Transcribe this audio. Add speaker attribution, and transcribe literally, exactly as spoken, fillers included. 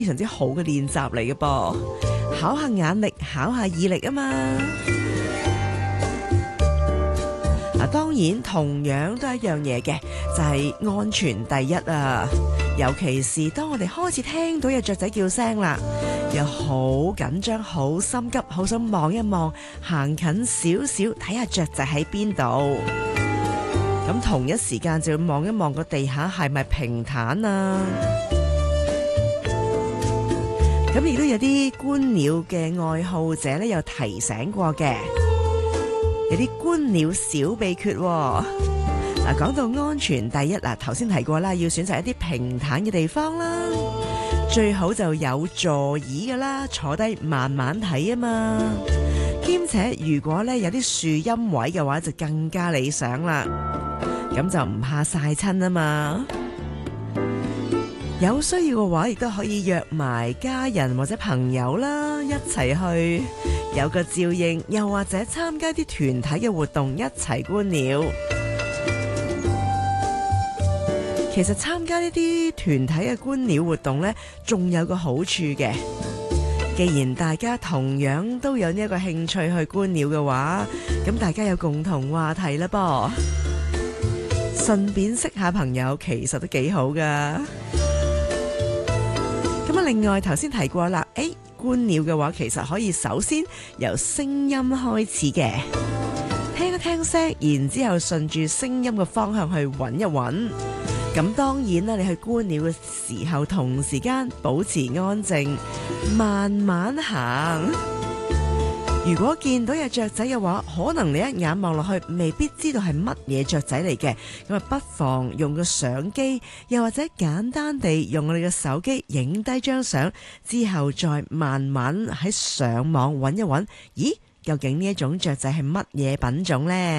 Speaker 1: 非常之好嘅練習嚟嘅噃，考下眼力，考下耳力啊嘛。嗱，當然同樣都係一樣嘢嘅，就係安全第一啊！尤其是當我哋開始聽到有雀仔叫聲啦，又好緊張、好心急、好想望一望，行近少少睇下雀仔喺邊度。咁同一時間就要望一望個地下係咪平坦啊！咁亦都有啲觀鳥嘅愛好者咧，有提醒過嘅。有啲觀鳥小秘訣喎。嗱，講到安全第一，嗱，頭先提過啦，要選擇一啲平坦嘅地方啦，最好就有座椅噶啦，坐低慢慢睇啊嘛。兼且如果咧有啲樹蔭位嘅話，就更加理想啦，咁就唔怕曬親啊嘛。有需要嘅話，亦都可以約埋家人或者朋友啦，一齊去。有個照應，又或者參加啲團體嘅活動，一齊觀鳥。其實參加呢啲團體嘅觀鳥活動呢，仲有個好處嘅。既然大家同樣都有呢一個興趣去觀鳥嘅話，咁大家有共同話題啦噃，順便識下朋友，其實都幾好噶。咁啊，另外頭先提過啦，誒。觀鳥嘅話，其實可以首先由聲音開始嘅，聽一聽聲，然之後順住聲音嘅方向去揾一揾。咁當然啦，你去觀鳥嘅時候，同時間保持安靜，慢慢行。如果見到有雀仔嘅話，可能你一眼望落去未必知道係乜嘢雀仔嚟嘅，咁啊不妨用個相機，又或者簡單地用我哋嘅手機影低張相，之後再慢慢喺上網揾一揾，咦，究竟呢一種雀仔係乜嘢品種呢？